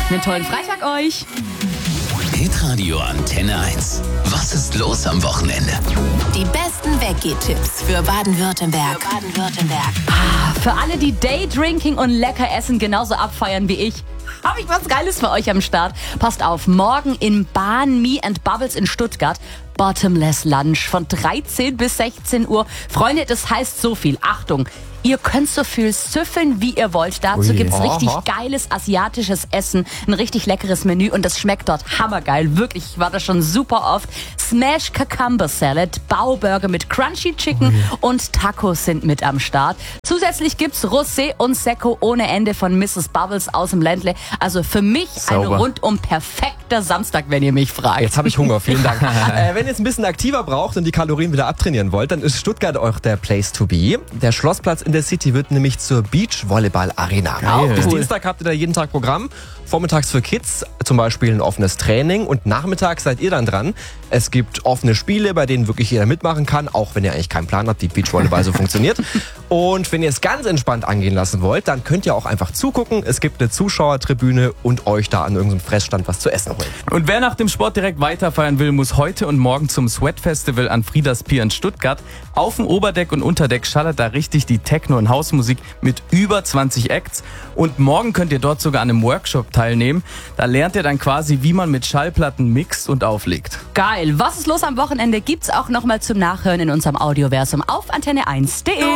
Einen tollen Freitag euch. Hitradio Antenne 1. Was ist los am Wochenende? Die besten Weggehtipps für Baden-Württemberg. Für alle, die Daydrinking und lecker essen genauso abfeiern wie ich, habe ich was Geiles für euch am Start. Passt auf, morgen in Bahn Me and Bubbles in Stuttgart. Bottomless Lunch von 13 bis 16 Uhr. Freunde, das heißt so viel. Achtung! Ihr könnt so viel süffeln, wie ihr wollt. Dazu gibt's richtig geiles asiatisches Essen, ein richtig leckeres Menü und das schmeckt dort hammergeil. Wirklich, ich war da schon super oft. Smash Cucumber Salad, Bauburger mit Crunchy Chicken und Tacos sind mit am Start. Zusätzlich gibt's Rosé und Sekko ohne Ende von Mrs. Bubbles aus dem Ländle. Also für mich ein rundum perfekter Samstag, wenn ihr mich fragt. Jetzt habe ich Hunger, vielen Dank. Wenn ihr es ein bisschen aktiver braucht und die Kalorien wieder abtrainieren wollt, dann ist Stuttgart auch der Place to be. Der Schlossplatz in der City wird nämlich zur Beachvolleyball-Arena. Bis Dienstag habt ihr da jeden Tag Programm. Vormittags für Kids zum Beispiel ein offenes Training und nachmittags seid ihr dann dran. Es gibt offene Spiele, bei denen wirklich jeder mitmachen kann, auch wenn ihr eigentlich keinen Plan habt, wie Beachvolleyball so funktioniert. Und wenn ihr es ganz entspannt angehen lassen wollt, dann könnt ihr auch einfach zugucken. Es gibt eine Zuschauertribüne und euch da an irgendeinem Fressstand was zu essen holen. Und wer nach dem Sport direkt weiterfeiern will, muss heute und morgen zum Sweat Festival an Frieders Pier in Stuttgart. Auf dem Oberdeck und Unterdeck schallert da richtig die Techno- und Hausmusik mit über 20 Acts. Und morgen könnt ihr dort sogar an einem Workshop teilnehmen. Da lernt ihr dann quasi, wie man mit Schallplatten mixt und auflegt. Geil. Was ist los am Wochenende? Gibt's auch nochmal zum Nachhören in unserem Audioversum auf antenne1.de.